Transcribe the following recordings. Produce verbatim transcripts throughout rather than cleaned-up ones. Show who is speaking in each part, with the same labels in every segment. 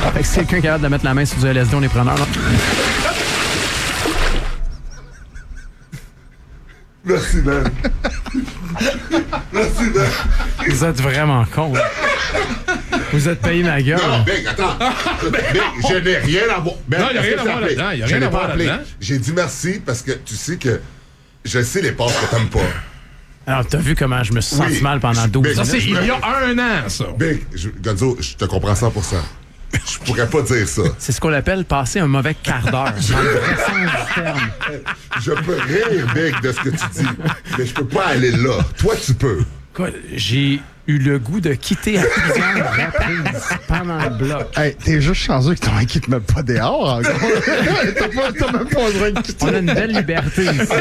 Speaker 1: Fait que c'est quelqu'un capable de mettre la main sur du L S D, on est preneur. Là.
Speaker 2: Merci, Ben. Merci, Ben.
Speaker 1: Vous êtes vraiment con. Vous êtes payé ma gueule.
Speaker 2: Non, Big, attends. Big, je n'ai rien à voir. Ben,
Speaker 3: non, il n'y a rien à voir là-dedans. Il n'y a rien à voir là-dedans.
Speaker 2: J'ai dit merci parce que tu sais que je sais les passes que t'aimes pas.
Speaker 1: Alors, t'as vu comment je me suis senti oui. mal pendant douze
Speaker 2: Big,
Speaker 1: ans.
Speaker 3: Ça, c'est il y a un an, ça.
Speaker 2: Big, je, Gonzo, je te comprends cent pour cent. Je pourrais pas dire ça.
Speaker 1: C'est ce qu'on appelle passer un mauvais quart d'heure. Dans le vrai sens du terme.
Speaker 2: Je peux rire, Big, de ce que tu dis, mais je peux pas aller là. Toi, tu peux.
Speaker 1: Quoi, j'ai eu le goût de quitter à plusieurs reprises pendant le bloc.
Speaker 4: Hey, t'es juste chanceux que ton équipe te met pas dehors encore. T'as pas, t'as même pas besoin de quitter.
Speaker 1: On a une belle liberté ici.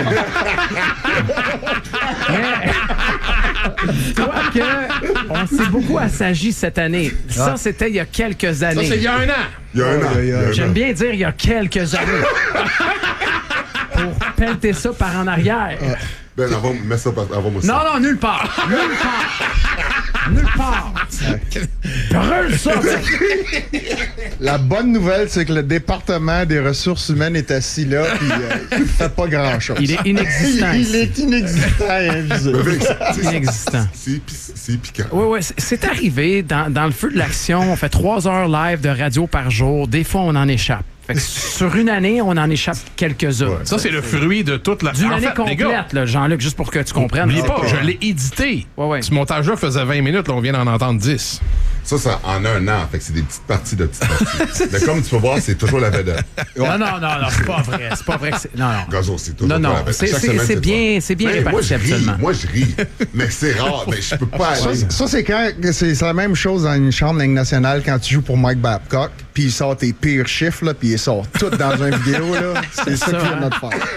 Speaker 1: Mais, dis-toi qu'on s'est beaucoup assagi cette année. Ça, c'était il y a quelques années.
Speaker 3: Ça, c'est il y a un an.
Speaker 2: Il y a un an. Il y a un
Speaker 1: J'aime
Speaker 2: an.
Speaker 1: bien dire il y a quelques années. Pour pelleter ça par en arrière.
Speaker 2: Ben, avant, mets ça, avant-moi ça.
Speaker 1: Non, non, nulle part. Nulle part. Nulle part. Brûle ça.
Speaker 4: La bonne nouvelle, c'est que le département des ressources humaines est assis là, puis euh, il fait pas grand-chose.
Speaker 1: Il est inexistant.
Speaker 4: Il, il est inexistant et invisible.
Speaker 1: Inexistant.
Speaker 2: C'est, c'est piquant.
Speaker 1: Oui, oui. C'est arrivé dans, dans le feu de l'action. On fait trois heures live de radio par jour. Des fois, on en échappe. Fait que sur une année, on en échappe quelques-uns.
Speaker 3: Ouais. Ça, c'est le fruit de toute la...
Speaker 1: D'une
Speaker 3: en
Speaker 1: année
Speaker 3: fait,
Speaker 1: complète, là, Jean-Luc, juste pour que tu comprennes.
Speaker 3: N'oublie pas,
Speaker 2: okay.
Speaker 3: je l'ai édité.
Speaker 1: Ouais, ouais.
Speaker 3: Ce montage-là faisait vingt minutes, là, on vient d'en entendre dix.
Speaker 2: Ça, ça en un an. Fait que c'est des petites parties de petites parties. Mais comme tu peux voir, c'est toujours la vedette.
Speaker 1: Non, non, non, non, c'est pas vrai. C'est pas vrai que c'est... Non, non.
Speaker 2: Gazo, c'est toujours
Speaker 1: Non, non,
Speaker 2: la vedette.
Speaker 1: c'est,
Speaker 2: Chaque
Speaker 1: c'est,
Speaker 2: semaine,
Speaker 1: c'est bien, c'est bien
Speaker 2: mais
Speaker 1: réparti,
Speaker 2: moi, je ris,
Speaker 1: absolument.
Speaker 2: moi, je ris. Mais c'est rare. Mais je peux pas
Speaker 4: Ça,
Speaker 2: aller...
Speaker 4: ça, c'est quand c'est, c'est la même chose dans une chambre de Ligue nationale quand tu joues pour Mike Babcock, puis il sort tes pires chiffres, là, puis il sort tout dans une vidéo. Là. C'est ça, ça qui vient de notre faire.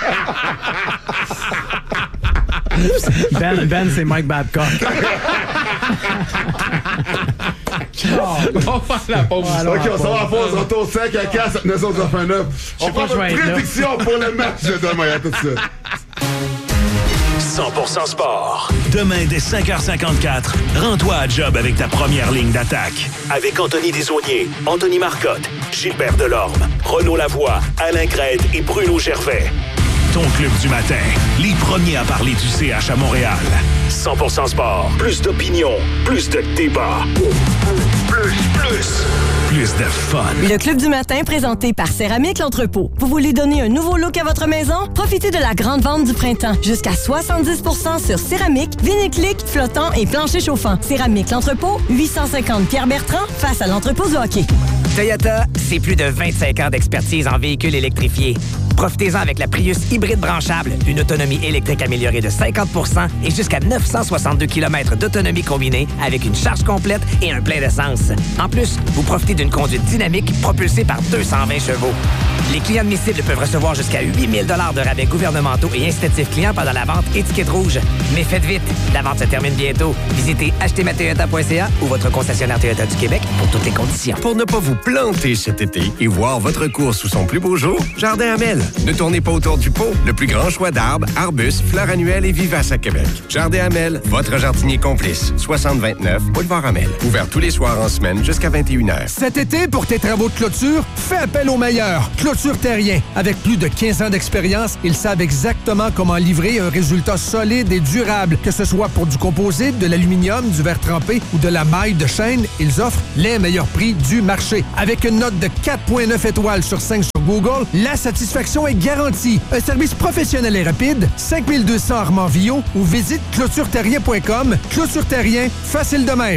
Speaker 1: Ben, Ben, c'est Mike Babcock.
Speaker 3: Oh. On va faire la pause.
Speaker 2: Oh, OK, on s'en va à pause. On retourne cinq à quatre, neuf autres à fin neuf. On prend une prédiction pour le match de demain. À tout de suite.
Speaker 5: cent pour cent sport. Demain, dès cinq heures cinquante-quatre, rends-toi à job avec ta première ligne d'attaque. Avec Anthony Desaulniers, Anthony Marcotte, Gilbert Delorme, Renaud Lavoie, Alain Crête et Bruno Gervais. Ton club du matin, les premiers à parler du C H à Montréal. cent pour cent sport. Plus d'opinion, plus de débat. Plus, plus, plus de fun.
Speaker 6: Le club du matin présenté par Céramique L'Entrepôt. Vous voulez donner un nouveau look à votre maison? Profitez de la grande vente du printemps. Jusqu'à soixante-dix pour cent sur céramique, vinyle-clic, flottant et plancher chauffant. Céramique L'Entrepôt, huit cent cinquante Pierre-Bertrand, face à l'entrepôt du hockey.
Speaker 7: Toyota, c'est plus de vingt-cinq ans d'expertise en véhicules électrifiés. Profitez-en avec la Prius hybride branchable, une autonomie électrique améliorée de cinquante pour cent et jusqu'à neuf cent soixante-deux kilomètres d'autonomie combinée avec une charge complète et un plein d'essence. En plus, vous profitez d'une conduite dynamique propulsée par deux cent vingt chevaux. Les clients admissibles peuvent recevoir jusqu'à huit mille dollars de rabais gouvernementaux et incitatifs clients pendant la vente étiquette rouge. Mais faites vite, la vente se termine bientôt. Visitez acheter ma toyota point c a ou votre concessionnaire Toyota du Québec pour toutes les conditions.
Speaker 8: Pour ne pas vous planter cet été et voir votre course sous son plus beau jour, Jardin Hamel. Ne tournez pas autour du pot. Le plus grand choix d'arbres, arbustes, fleurs annuelles et vivaces à Québec. Jardin Hamel, votre jardinier complice. soixante vingt-neuf, Boulevard Hamel. Ouvert tous les soirs en semaine jusqu'à vingt et une heures.
Speaker 9: Cet été, pour tes travaux de clôture, fais appel aux meilleurs. Clôture Terrien. Avec plus de quinze ans d'expérience, ils savent exactement comment livrer un résultat solide et durable. Que ce soit pour du composite, de l'aluminium, du verre trempé ou de la maille de chêne, ils offrent les meilleurs prix du marché. Avec une note de quatre virgule neuf étoiles sur cinq sur Google, la satisfaction est garantie. Un service professionnel et rapide, cinq mille deux cents Armand-Villot ou visite clôture terrien point com. Clôture Terrien, facile de même.